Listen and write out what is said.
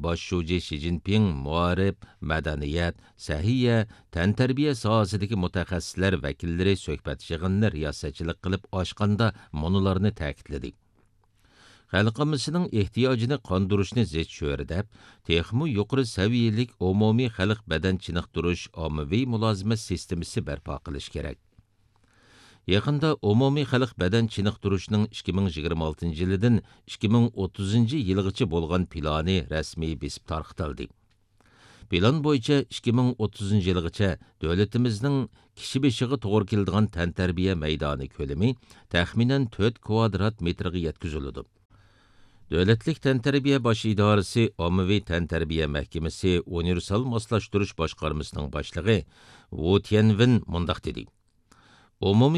bosh shuji Xi Jinping muarif, madaniyat, sahiya, tantarbiya sohasidagi mutaxassislar vakillari suhbat yig'inini riyosatchilik qilib ochqanda munolarni ta'kidladi. Xalqimizning ehtiyojini qondirishni zid cho'ridab, texmu yuqori saviyalik umumiy xalq badan chiniqtirish ommaviy mulozimat sistemasi barpo qilish kerak. Yaqında umumiy xalq badan chiniqtirishning 2026 yilidan 2030 yilgacha bo'lgan plani rasmiy besib tarqitildi. Plan bo'yicha 2030 yilgacha davlatimizning kishi beshiga to'g'ri keladigan tantarbiya maydoni ko'lami taxminan 4 kvadrat metrga yetkaziladi. Davlatlik tantarbiya bosh idorasi, ommaviy tantarbiya mahkamasi universal moslashtirish boshqarmasining boshlig'i Wu Tianwen mundaq dedi. Umumiy